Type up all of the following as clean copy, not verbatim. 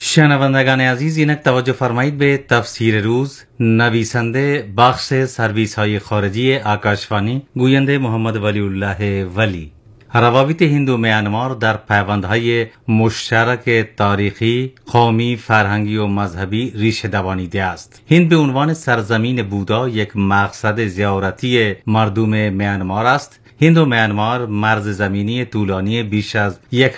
شنوندگان عزیز، اینک توجه فرمایید به تفسیر روز. نویسنده بخش سرویس های خارجی آکاشوانی، گوینده محمد ولی الله ولی. روابط هند و میانمار در پیوندهای مشترک تاریخی، قومی، فرهنگی و مذهبی ریشه دوانیده است. هند به عنوان سرزمین بودا یک مقصد زیارتی مردم میانمار است. هند و میانمار مرز زمینی طولانی بیش از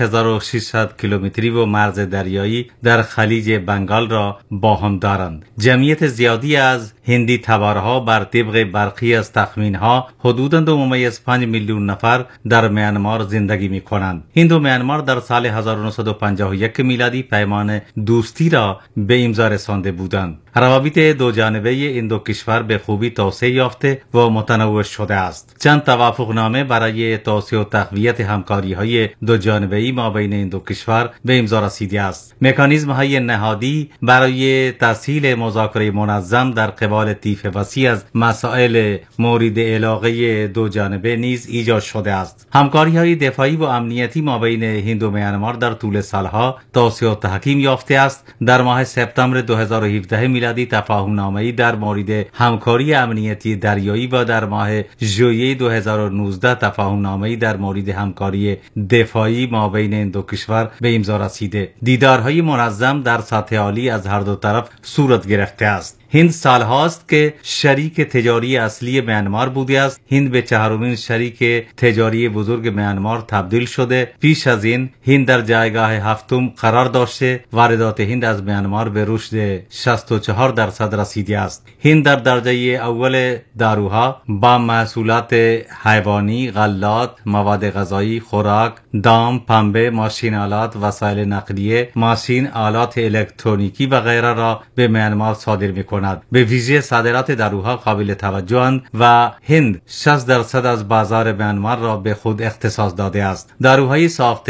1600 کیلومتری و مرز دریایی در خلیج بنگال را با هم دارند. جمعیت زیادی از هندی تبارها بر طبق برخی از تخمینها حدوداً 2.5 میلیون نفر در میانمار زندگی می کنند. هند و میانمار در سال 1951 میلادی پیمان دوستی را به امضا رسانده بودند. روابط دو جانبه این دو کشور به خوبی توسعه یافته و متنوع شده است. چند توافقنامه برای توسعه و تقویت همکاری‌های دو جانبه‌ای مابین این دو کشور به امضا رسیده است. مکانیزم‌های نهادی برای تسهیل مذاکره منظم در قبال طیف وسیع از مسائل مورد علاقه دو جانبه نیز ایجاد شده است. همکاری‌های دفاعی و امنیتی مابین هند و میانمار در طول سالها توسعه و تحکیم یافته است. در ماه سپتامبر 2017 میلادی تفاهم‌نامه‌ای در مورد همکاری امنیتی دریایی و در ماه ژوئیه 2019 تفاهم‌نامه‌ای در مورد همکاری دفاعی مابین این دو کشور به امضا رسیده. دیدارهای منظم در سطح عالی از هر دو طرف صورت گرفته است. هند سالهاست که شریک تجاری اصلی میانمار بوده است. هند به چهارمین شریک تجاری بزرگ میانمار تبدیل شده. پیش از این هند در جایگاه هفتم قرار داشته. واردات هند از میانمار به رشد 64% رسیده است. هند در درجه اول داروها با محصولات حیوانی، غلات، مواد غذایی، خوراک، دام، پنبه، ماشین آلات، وسایل نقلیه، ماشین آلات الکترونیکی و غیره را به میانمار صادر می‌کند. به ویژه صادرات داروها قابل توجه‌اند و هند 60% از بازار میانمار را به خود اختصاص داده است. داروهای ساخته